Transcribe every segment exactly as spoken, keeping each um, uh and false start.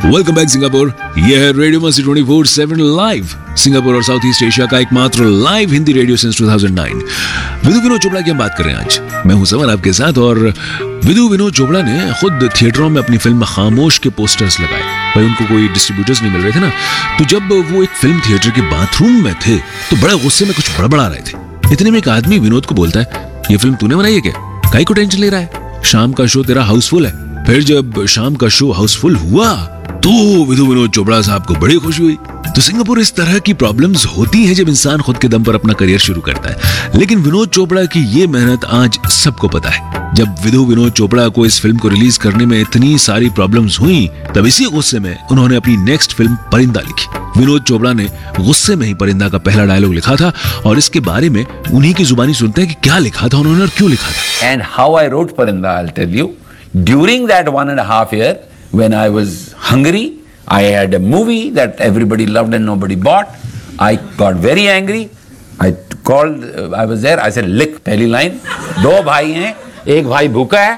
Welcome back Singapore. यह है radio मस्ती twenty four seven live, Singapore और साउथ ईस्ट एशिया का एकमात्र live Hindi radio since two thousand nine. विदु Vinod Chopra की हम बात कर रहे हैं आज। मैं हूं समर आपके साथ, और विदु विनोद चोपड़ा ने खुद थिएटरों में अपनी फिल्म खामोश के पोस्टर्स लगाए। भाई उनको कोई डिस्ट्रीब्यूटर्स नहीं मिल रहे थे ना, तो जब वो एक फिल्म थिएटर के बाथरूम में थे तो बड़ा गुस्से में कुछ बड़बड़ा रहे थे। इतने में एक आदमी विनोद को बोलता है, ये फिल्म तूने बनाई है क्या? काहे को टेंशन ले रहा है? शाम का शो तेरा हाउसफुल है। फिर जब शाम का शो हाउसफुल हुआ तो विदु विनोद चोपड़ा साहब को बड़ी खुशी हुई। तो सिंगापुर इस तरह की प्रॉब्लम्स होती हैं जब इंसान खुद के दम पर अपना करियर शुरू करता है। लेकिन विनोद चोपड़ा की ये मेहनत आज सबको पता है। जब विदु विनोद चोपड़ा को इस फिल्म को रिलीज करने में इतनी सारी प्रॉब्लम्स हुई, तब इसी गुस्से में उन्होंने अपनी नेक्स्ट फिल्म परिंदा लिखी। विनोद चोपड़ा ने गुस्से में ही परिंदा का पहला डायलॉग लिखा था, और इसके बारे में उन्हीं की जुबानी सुनते हैं कि क्या लिखा था उन्होंने और क्यों लिखा था। And how I wrote Parinda, I'll tell you. During that one and a half year, when I was hungry, I had a movie that everybody loved and nobody bought. I got very angry. I called, uh, I was there, I said, lick, पहली line. दो भाई हैं, एक भाई भूखा है,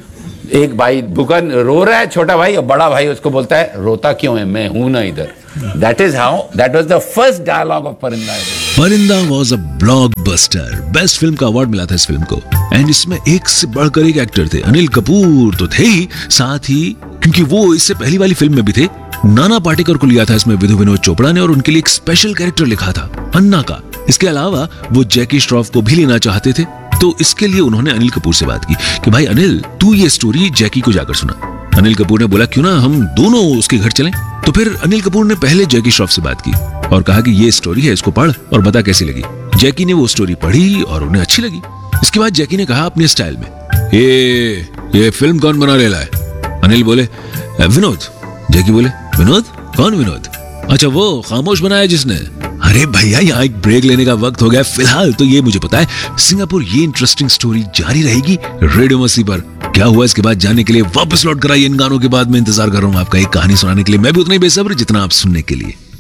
एक भाई भूखा रो रहा है, छोटा भाई, और बड़ा भाई उसको बोलता है, रोता क्यों है, मैं हूं ना इधर। That is how, that was the first dialogue of Parinda. परिंदा was a blockbuster. Best film का अवार्ड मिला था इस फिल्म को। एंड इसमें एक से बढ़कर एक एक्टर थे। अनिल कपूर तो थे ही, साथ ही क्योंकि वो इससे पहली वाली फिल्म में भी थे, नाना पाटेकर को लिया था इसमें विदु विनोद चोपड़ा ने, और उनके लिए एक स्पेशल कैरेक्टर लिखा था अन्ना का। इसके अलावा वो जैकी श्रॉफ को भी लेना चाहते थे, तो इसके लिए उन्होंने अनिल कपूर से बात की कि भाई अनिल, तू ये स्टोरी जैकी को जाकर सुना। अनिल कपूर ने बोला, क्यों ना हम दोनों उसके घर चलें। तो फिर अनिल कपूर ने पहले जैकी श्रॉफ से बात की और कहा कि ये स्टोरी है, इसको पढ़ और बता कैसी लगी। जैकी ने वो स्टोरी पढ़ी और उन्हें अच्छी लगी। इसके बाद जैकी ने कहा अपने स्टाइल में, ये ये फिल्म कौन बना रहा है? अनिल बोले, विनोद। जैकी बोले, विनोद? कौन विनोद? अच्छा, वो खामोश बनाया जिसने। अरे भैया, यहाँ एक ब्रेक लेने का वक्त हो गया। फिलहाल तो ये मुझे पता है, सिंगापुर ये इंटरेस्टिंग स्टोरी जारी रहेगी रेडियो मस्ती पर। क्या हुआ इसके बाद जानने के लिए वापस लौट कर आइए। इन गानों के बाद मैं इंतजार कर रहा हूँ आपका एक कहानी सुनाने के लिए। मैं भी उतना ही बेसब्र जितना आप सुनने के लिए।